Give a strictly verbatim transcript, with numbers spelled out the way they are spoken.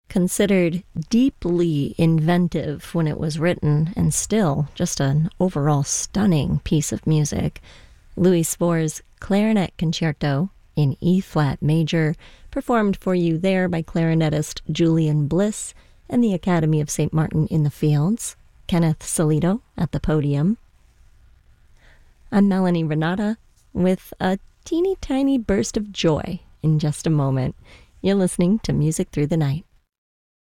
Considered deeply inventive when it was written, and still just an overall stunning piece of music, Louis Spohr's Clarinet Concerto in E-flat major, performed for you there by clarinetist Julian Bliss and the Academy of Saint Martin in the Fields, Kenneth Solito at the podium. I'm Melanie Renata with a teeny tiny burst of joy in just a moment. You're listening to Music Through the Night.